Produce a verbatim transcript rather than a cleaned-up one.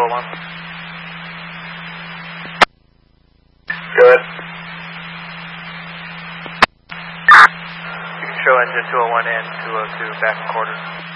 oh one. Good. You can show engine two oh one and two oh two back and quarters.